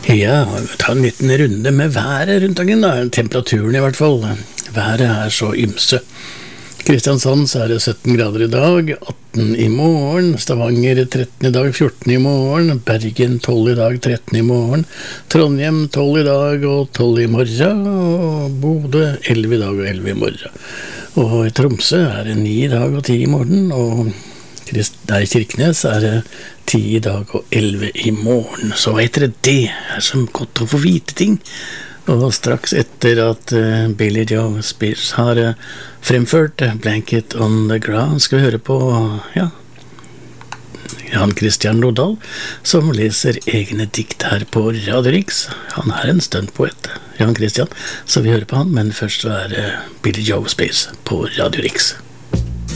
Ja, ta en liten runde med været rundt omkring da, temperaturen i hvert fall. Været så ymse. Kristiansand så det 17 grader i dag, 18 i morgen, Stavanger 13 i dag, 14 i morgen, Bergen 12 i dag, 13 i morgen, Trondheim 12 i dag og 12 i morgen, og Bodø 11 i dag og 11 i morgen. Og i Tromsø det 9 i dag og 10 i morgen, og der i Kirkenes det 10 i dag og 11 i morgen. Så vet dere, det så godt å få vite ting. Og straks etter at Billy Joe Spears har fremført Blanket on the Ground, skal vi høre på Jan Christian Rodal, som leser egne dikt her på Radio Riks. Han en stuntpoet, Jan Christian, så vi hører på han, men først så det Billy Joe Spears på Radio Riks.